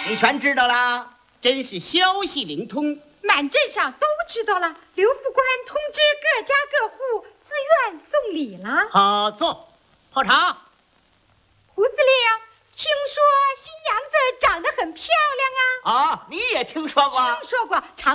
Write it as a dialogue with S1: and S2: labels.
S1: 你全知道了，
S2: 真是消息灵通，
S3: 满镇上都知道了。刘副官通知各家各户自愿送礼了。
S2: 好，坐，泡茶。
S3: 胡司令，听说新娘子长得很漂亮啊？
S1: 啊，你也听说过？
S3: 听说过，常